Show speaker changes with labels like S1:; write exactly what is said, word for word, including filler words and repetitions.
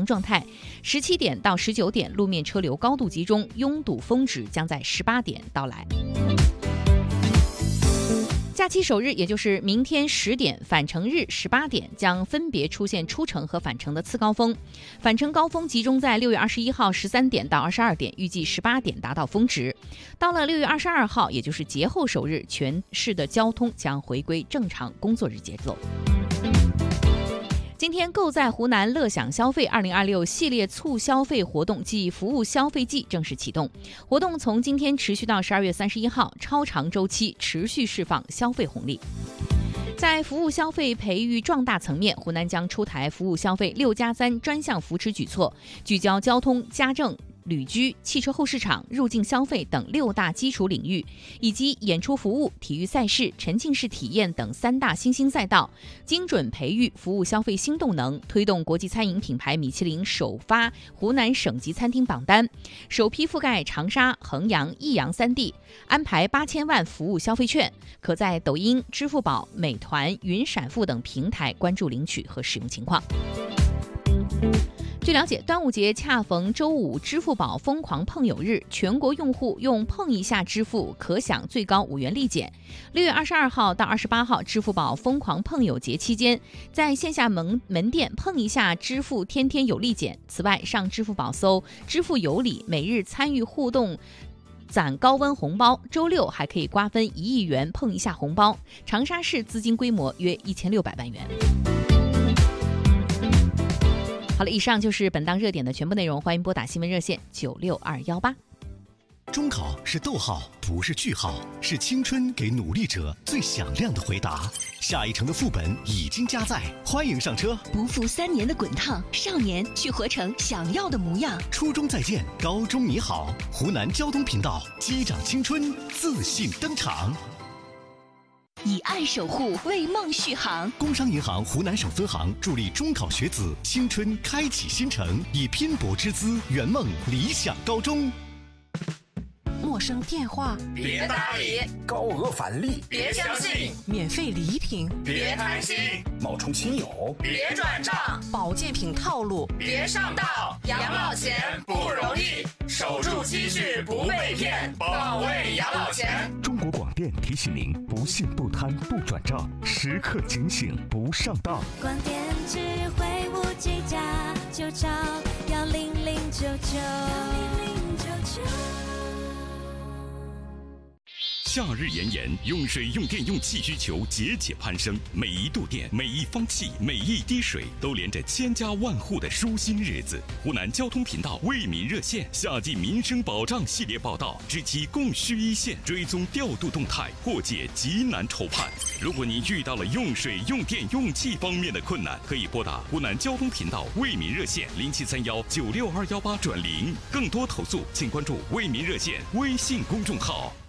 S1: 常状态。十七点到十九点，路面车流高度集中，拥堵峰值将在十八点到来。假期首日，也就是明天十点，返程日十八点，将分别出现出城和返程的次高峰。返程高峰集中在六月二十一号十三点到二十二点，预计十八点达到峰值。到了六月二十二号，也就是节后首日，全市的交通将回归正常工作日节奏。今天，购在湖南乐享消费二零二六系列促消费活动暨服务消费季正式启动。活动从今天持续到十二月三十一号，超长周期持续释放消费红利。在服务消费培育壮大层面，湖南将出台服务消费六加三专项扶持举措，聚焦交通、家政、旅居、汽车后市场、入境消费等六大基础领域，以及演出服务、体育赛事、沉浸式体验等三大新兴赛道，精准培育服务消费新动能，推动国际餐饮品牌米其林首发湖南省级餐厅榜单，首批覆盖长沙、衡阳、益阳三地，安排八千万服务消费券，可在抖音、支付宝、美团、云闪付等平台关注领取和使用情况。据了解，端午节恰逢周五支付宝疯狂碰友日，全国用户用碰一下支付可享最高五元立减。六月二十二号到二十八号，支付宝疯狂碰友节期间，在线下门门店碰一下支付天天有立减。此外，上支付宝搜支付有礼，每日参与互动攒高温红包，周六还可以瓜分一亿元碰一下红包。长沙市资金规模约一千六百万元。好了，以上就是本档热点的全部内容，欢迎拨打新闻热线九六二一八。
S2: 中考是逗号，不是句号，是青春给努力者最响亮的回答。下一城的副本已经加载，欢迎上车。
S3: 不负三年的滚烫，少年去活成想要的模样。
S2: 初中再见，高中你好。湖南交通频道，击掌青春，自信登场。
S3: 以爱守护，为梦续航。
S2: 工商银行湖南省分行助力中考学子青春开启新程，以拼搏之姿圆梦理想高中。
S4: 陌生电话
S5: 别搭理，
S6: 高额返利
S5: 别相信，
S4: 免费礼品
S5: 别贪心，
S6: 冒充亲友
S5: 别转账，
S4: 保健品套路
S5: 别上当。养老钱不容易，守住积蓄不被骗，保卫养老钱。
S7: 中国广电提醒您：不信不贪不转账，时刻警醒不上当。
S8: 广电智慧无计价，就找幺零零九九。
S9: 夏日炎炎，用水用电用气需求节节攀升，每一度电、每一方气、每一滴水都连着千家万户的舒心日子。湖南交通频道为民热线夏季民生保障系列报道，知其供需一线，追踪调度动态，破解急难愁盼。如果你遇到了用水用电用气方面的困难，可以拨打湖南交通频道为民热线零七三幺九六二幺八转零。更多投诉请关注为民热线微信公众号。